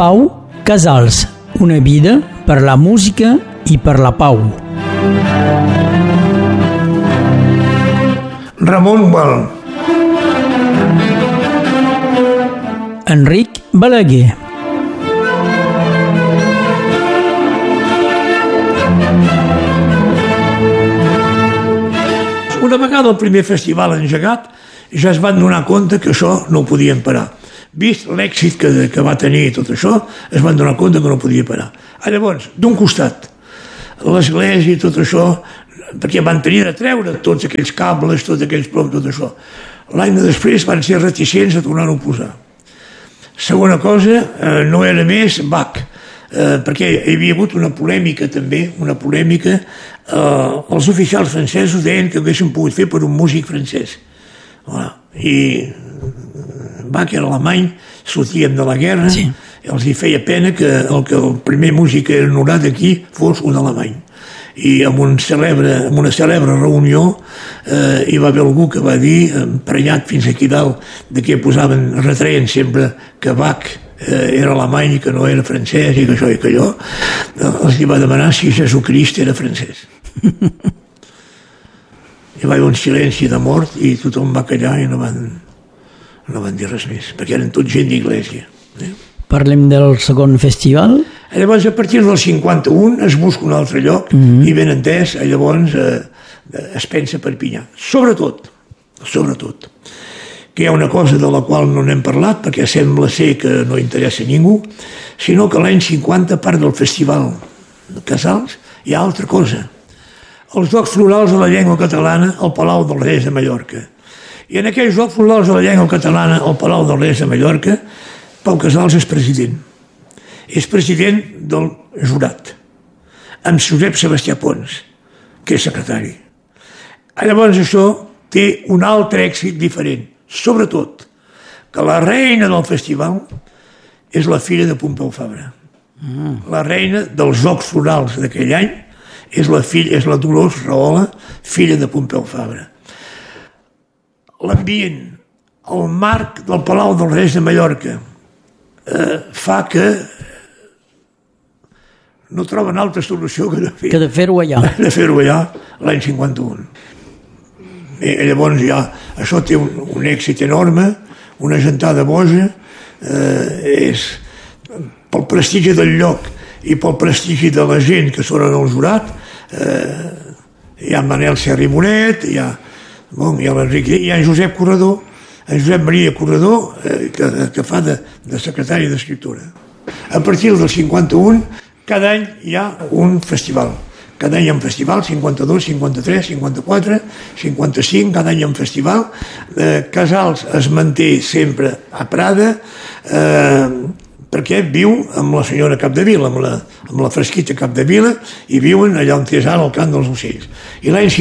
Pau Casals, una vida per la música i per la pau. Ramon Gual. Enric Balaguer. Una vegada el primer festival engegat, ja es van donar compte que això no ho podien parar. Vist l'èxit que va tenir tot això, es van donar compte que no podia parar. Llavors, d'un costat, l'església i tot això, perquè van tenir de treure tots aquells cables, tots aquells ploms, tot això. L'any després van ser reticents a tornar-ho a posar. Segona cosa, no era més Bach, perquè hi havia hagut una polèmica també, els oficials francesos deien que ho haguessin pogut fer per un músic francès. I Bach era alemany, sortíem de la guerra, sí. Els hi feia pena que el primer músic que era honorat aquí fos un alemany. I en una cèlebre reunió hi va haver algú que va dir, emprenyat fins aquí dalt, de què posaven, retreien sempre que Bach era alemany i que no era francès i que això i que allò, els va demanar si Jesucrist era francès. Hi va haver un silenci de mort i tothom va callar i no van dir res més, perquè eren tots gent d'església. Parlem del segon festival. Llavors, a partir del 51 es busca un altre lloc i ben entès, llavors es pensa a Perpinyà. Sobretot, que hi ha una cosa de la qual no n'hem parlat perquè sembla ser que no interessa a ningú, sinó que l'any 50, a part del festival de Casals, hi ha altra cosa. Els Jocs Florals de la Llengua Catalana al Palau dels Reis de Mallorca. I en aquells Jocs Florals de la Llengua Catalana al Palau dels Reis de Mallorca, Pau Casals és president. És president del jurat, amb Josep Sebastià Pons, que és secretari. Llavors això té un altre èxit diferent, sobretot que la reina del festival és la filla de Pompeu Fabra. La reina dels Jocs Florals d'aquell any és la Dolors Rahola, filla de Pompeu Fabra. L'ambient, el marc del Palau dels Reis de Mallorca fa que no troben altra solució que de fer-ho allà. De fer-ho allà l'any 51. I llavors ja això té un èxit enorme, una gentada boja, és pel prestigi del lloc i pel prestigi de la gent que són en el jurat. Hi ha Manel Serra i Moret, hi ha l'Enric, hi ha en Josep Corredor, en Josep Maria Corredor, que fa de secretari d'escriptura. A partir del 51, cada any hi ha un festival. Cada any hi ha un festival, 52, 53, 54, 55, cada any hi ha un festival. Casals es manté sempre a Prada, perquè viu amb la senyora Capdevila, amb la Fresquita Capdevila, i viuen allà on és ara el Camp dels Ocells. I l'any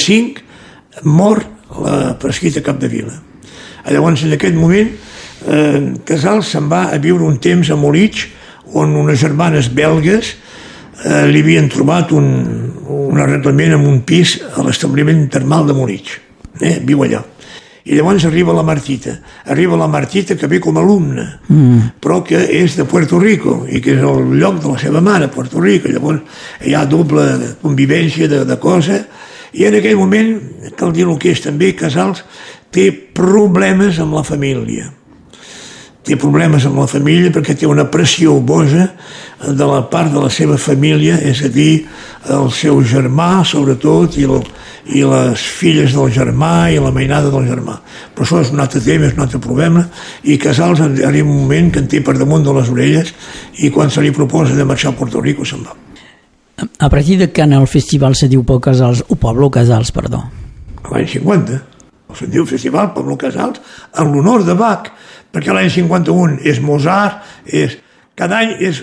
55 mor la Fresquita Capdevila. Llavors, en aquest moment, Casals se'n va a viure un temps a Molitx, on unes germanes belgues li havien trobat un arreglament en un pis a l'establiment termal de Molitx. Viu allà. I llavors arriba la Martita que ve com a alumna, però que és de Puerto Rico i que és el lloc de la seva mare, Puerto Rico. Llavors hi ha doble convivència de cosa, i en aquell moment, cal dir el que és també, Casals té problemes amb la família. Té problemes amb la família perquè té una pressió boja de la part de la seva família, és a dir, el seu germà, sobretot, i les filles del germà i la mainada del germà. Però això és un altre tema, és un altre problema, i Casals arriba un moment que en té per damunt de les orelles i quan se li proposa de marxar a Puerto Rico se'n va. A partir de quan el festival se diu Pablo Casals, perdó? L'any 50. Se diu Festival Pablo Casals en l'honor de Bach, perquè l'any 51 és Mozart, cada any és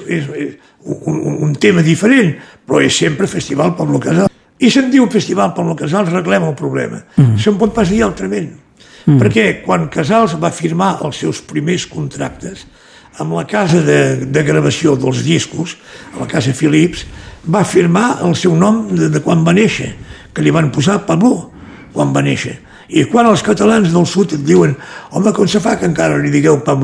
un tema diferent, però és sempre Festival Pablo Casals. I se'n diu Festival Pablo Casals, arreglem el problema. Se'n pot pas dir altrament. Perquè quan Casals va firmar els seus primers contractes amb la casa de gravació dels discos, a la casa Philips, va firmar el seu nom de quan va néixer, que li van posar Pablo quan va néixer. I quan els catalans del sud et diuen home, com se fa que encara li digueu Pablo?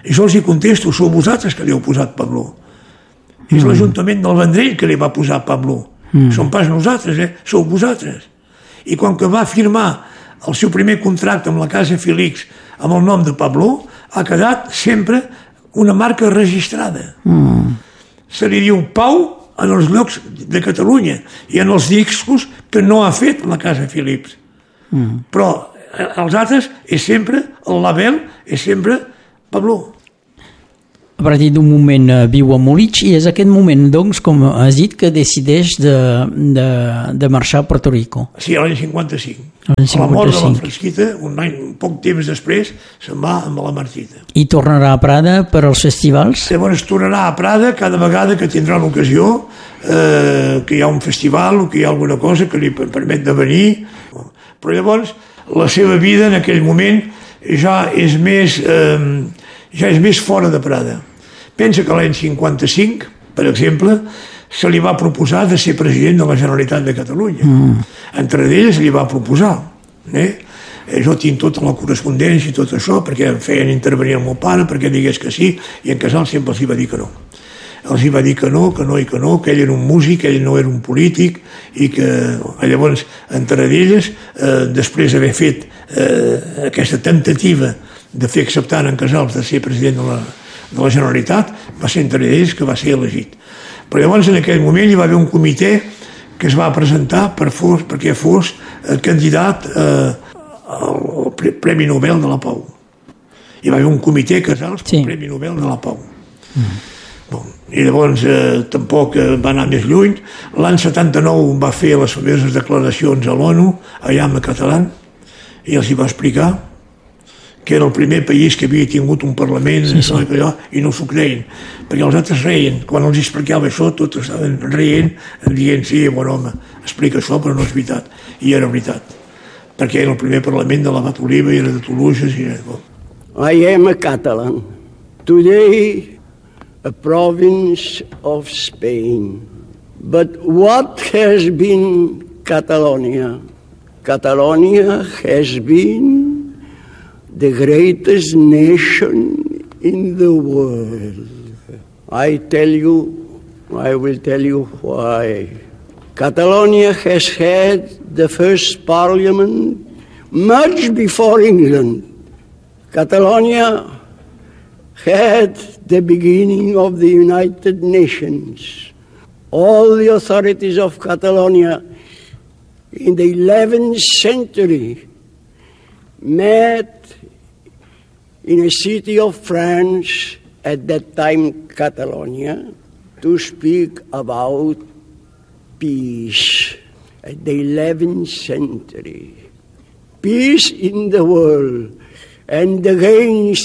I jo els hi contesto, sou vosaltres que li heu posat Pablo. És l'Ajuntament del Vendrell que li va posar Pablo. Som pas nosaltres, sou vosaltres. I quan que va firmar el seu primer contracte amb la Casa Félix amb el nom de Pablo, ha quedat sempre una marca registrada. Se li diu Pau en els llocs de Catalunya i en els discos que no ha fet la Casa Philips. Però els altres és sempre, el label és sempre Pablo. A partir d'un moment viu a Múnich i és aquest moment, doncs, com has dit, que decideix de marxar a Puerto Rico. Sí, l'any 55. L'any 55. A la mort de la Fresquita, un poc temps després, se'n va amb la Martita. I tornarà a Prada per als festivals? Llavors tornarà a Prada cada vegada que tindrà l'ocasió, que hi ha un festival o que hi ha alguna cosa que li permet de venir. Però llavors la seva vida en aquell moment ja és més fora de Prada. Pensa que l'any 55, per exemple, se li va proposar de ser president de la Generalitat de Catalunya. Entre d'ells li va proposar. Jo tinc tota la correspondència i tot això, perquè em feien intervenir el meu pare, perquè digués que sí, i en Casals sempre els hi va dir que no. Els hi va dir que no, que ell era un músic, ell no era un polític, i que llavors, entre d'elles, després d'haver fet aquesta temptativa de fer acceptar en Casals de ser president de la Generalitat, va ser entre ells que va ser elegit. Però llavors en aquell moment hi va haver un comitè que es va presentar perquè fos candidat al Premi Nobel de la Pau. Hi va haver un comitè Casals pel Premi Nobel de la Pau. I llavors tampoc va anar més lluny. L'any 79 va fer les famoses declaracions a l'ONU, allà amb el català, i els hi va explicar que era el primer país que havia tingut un Parlament i no s'ho creien, perquè els altres reien. Quan els explicava això, tots estaven reient, dient, sí, bon home, explica això, però no és veritat. I era veritat, perquè era el primer Parlament de l'Abat Oliva i era de Toulouse. I am a Catalan. Today, a province of Spain. But what has been Catalonia? Catalonia has been the greatest nation in the world. I will tell you why. Catalonia has had the first parliament much before England. Catalonia had the beginning of the United Nations. All the authorities of Catalonia in the 11th century met in a city of France, at that time Catalonia, to speak about peace. At the 11th century, peace in the world, and against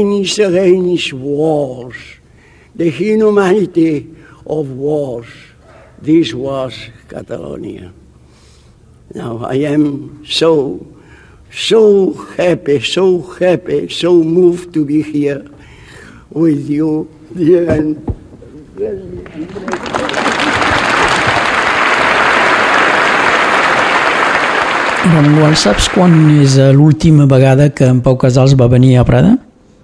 wars, the inhumanity of wars. This was Catalonia. Now I am so happy, so moved to be here with you, dear. Ramon, saps quan és l'última vegada que en Pau Casals va venir a Prada?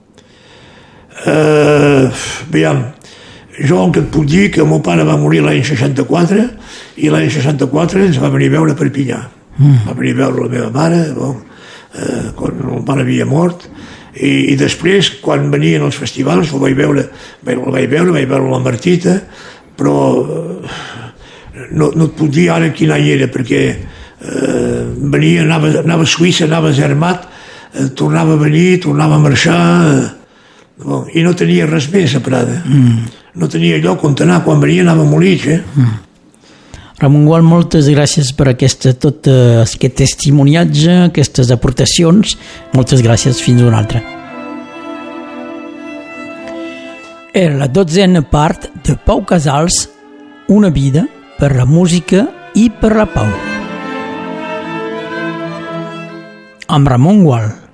Aviam, jo el que et puc dir que el meu pare va morir l'any 64 i l'any 64 ens va venir a veure a Perpinyà. Va venir a veure la meva mare, quan el meu pare havia mort, i després, quan venien els festivals, vaig veure la Martita, però no et puc dir ara quin any era, perquè venia, anava a Suïssa, anava a Zermatt, tornava a venir, tornava a marxar, i no tenia res més a Prada. No tenia lloc on anar, quan venia anava a Múnich. Ramon Gual, moltes gràcies per aquest testimoniatge, aquestes aportacions. Moltes gràcies, fins una altra. Era la 12a part de Pau Casals, Una vida per la música i per la pau. Amb Ramon Gual.